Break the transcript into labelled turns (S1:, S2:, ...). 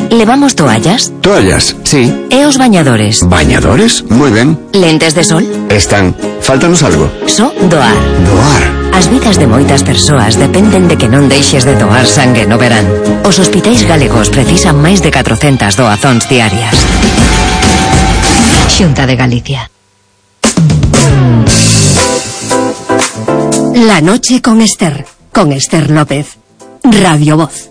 S1: Levamos toallas?
S2: Toallas, sí.
S1: E os bañadores?
S2: Bañadores, moi ben.
S1: Lentes de sol?
S2: Están. Fáltanos algo.
S1: Só doar.
S2: Doar.
S1: As vidas de moitas persoas dependen de que non deixes de doar sangue no verán. Os hospitais galegos precisan máis de 400 doazóns diarias. Xunta de Galicia.
S3: La noche con Esther López. Radio Voz.